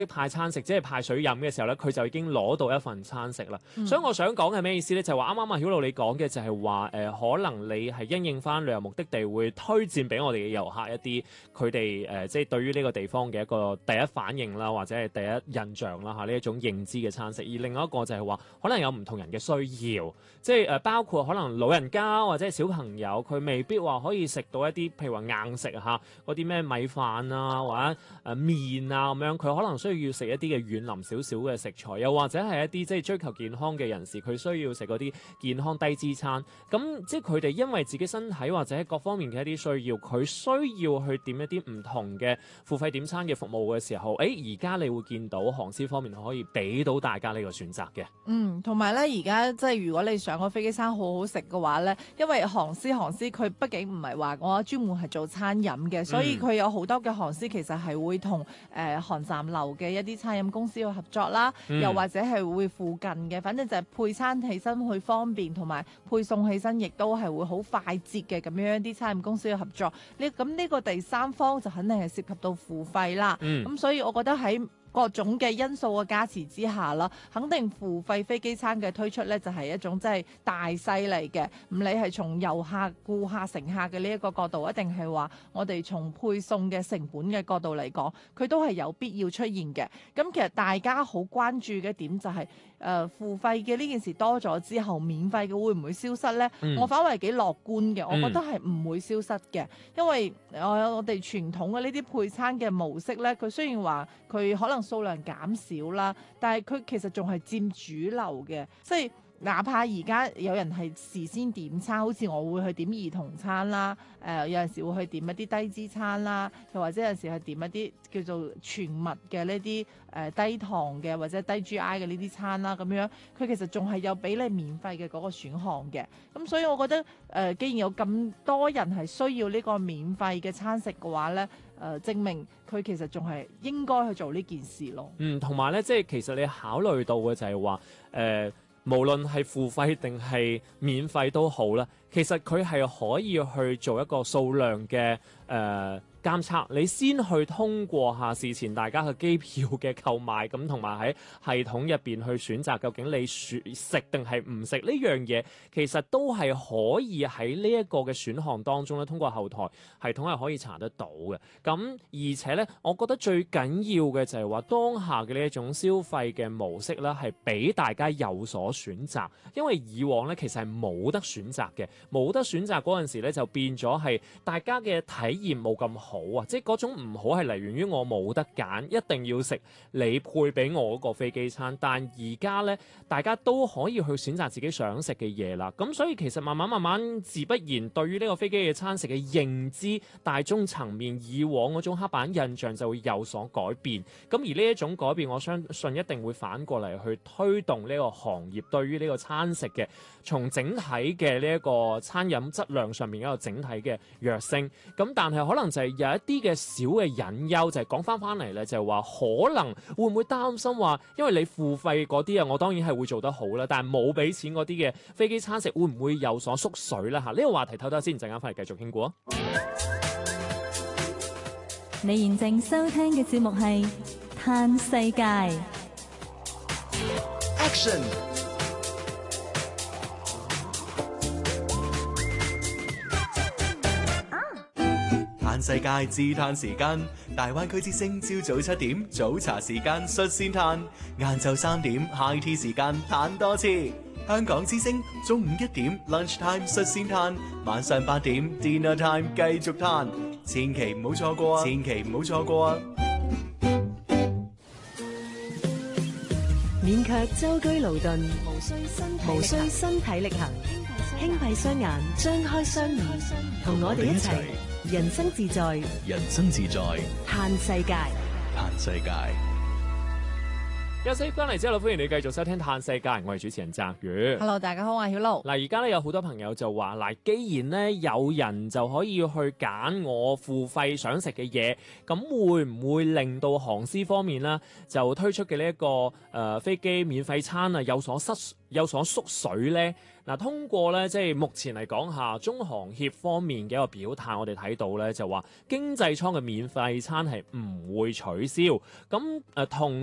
派餐食，即係派水飲嘅時候咧，佢就已經攞到一份餐食啦。所以我想講係咩意思咧？就係話啱啱阿曉露你講嘅就係話可能你係因應翻旅遊目的地會推薦俾我哋嘅遊客一啲佢哋即係對於呢個地方嘅一個第一反應啦，或者係第一印象啦呢一種認知嘅餐食。而另外一個就係話可能有唔同人嘅需要，即係包括可能老人家或者係小朋友，佢未必話可以食到一啲譬如話硬食嗰啲咩米飯啊或者麵啊咁樣，佢可能需要食一啲嘅軟腍少少嘅食材，又或者係一啲即係追求健康嘅人士，佢需要食嗰啲健康低脂餐。咁即係佢哋因為自己身體或者各方面嘅一啲需要，佢需要去點一啲唔同嘅付費點餐嘅服務嘅時候，而家你會見到航司方面可以俾到大家呢個選擇嘅。 同埋咧，而家即係如果你上個飛機餐好好食嘅話咧，因為航司佢畢竟唔係話我專門係做餐飲嘅，所以佢有好多嘅航司其實係會同航站樓嘅一啲餐飲公司去合作啦，又或者係會附近嘅，反正就係配餐起身去方便，同埋配送起身亦都係會好快捷嘅咁樣啲餐飲公司去合作。咁呢個第三方就肯定係涉及到付費啦。咁所以我覺得喺各種嘅因素嘅加持之下啦，肯定付費飛機餐嘅推出咧，就係一種真係大勢嚟嘅。唔理係從遊客、顧客、乘客嘅呢一個角度，一定係話我哋從配送嘅成本嘅角度嚟講，佢都係有必要出現嘅。咁其實大家好關注嘅點就係付費嘅呢件事多咗之後，免費嘅會唔會消失呢？我反為幾樂觀嘅，我覺得係唔會消失嘅，因為我哋傳統嘅呢啲配餐嘅模式呢，佢雖然話佢可能數量減少啦，但係佢其實仲係佔主流嘅，即係哪怕而家有人係事先點餐，好似我會去點兒童餐啦，有陣時會去點一啲低脂餐啦，又或者有陣時去點一啲叫做全麥嘅呢啲低糖嘅或者低 GI 嘅呢啲餐啦，咁樣佢其實仲係有俾你免費嘅嗰個選項嘅。咁所以我覺得既然有咁多人係需要呢個免費嘅餐食嘅話咧，證明佢其實仲係應該去做呢件事咯。 同埋咧，即係其實你考慮到嘅就係話無論係付費定係免費都好啦，其實佢係可以去做一個數量嘅監測，你先去通過下事前大家嘅機票嘅購買，咁同埋喺系統入邊去選擇究竟你食定係唔食呢樣嘢，其實都係可以喺呢一個嘅選項當中咧，通過後台系統係可以查得到嘅。咁而且咧，我覺得最緊要嘅就係話當下嘅呢一種消費嘅模式咧，係俾大家有所選擇，因為以往咧其實係冇得選擇嘅，冇得選擇嗰陣時咧就變咗係大家嘅體驗冇咁好啊！即係嗰種唔好係嚟源於我冇得揀，一定要食你配俾我嗰個飛機餐。但而家咧，大家都可以去選擇自己想食嘅嘢啦。咁所以其實慢慢自不然對於呢個飛機嘅餐食嘅認知，大眾層面以往嗰種刻板印象就會有所改變。咁而呢一種改變，我相信一定會反過嚟去推動呢個行業對於呢個餐食嘅從整體嘅呢一個餐飲質量上面一個整體嘅躍升。咁但係可能就係有一啲嘅小嘅隱憂，就係講翻嚟咧，就係話可能會唔會擔心話，因為你付費嗰啲啊，我當然係會做得好啦，但係冇俾錢嗰啲嘅飛機餐食會唔會有所縮水咧？呢個話題唞先，陣間翻嚟繼續傾過。 你現正收聽嘅節目係《嘆世界》 Action。嘆世界自嘆時間，大灣區之聲朝早7點早茶時間率先嘆，晏晝3點 High Tea 時間嘆多次。香港之聲中午1點 Lunch Time 率先嘆，晚上8點 Dinner Time 繼續嘆，千祈唔好錯過啊！千祈唔好錯過啊！ 免卻舟車勞頓，無需身體力行，輕閉雙眼，張開雙耳，同我哋一齊人生自在， 人生自在， 嘆世界， 嘆世界。 休息翻嚟之後，歡迎你繼續收聽《嘆世界》，我係主持人澤宇。 Hello， 大家好，我係曉露。 嗱，而家咧有好多朋友就話，嗱，既然咧有人就可以去揀我付費想食嘅嘢，咁會唔會令到航司方面咧就推出嘅呢一個飛機免費餐啊有所縮水呢？嗱，通過咧即係目前嚟講下中航協方面嘅一個表態，我哋睇到咧就話經濟艙嘅免費餐係唔會取消，咁同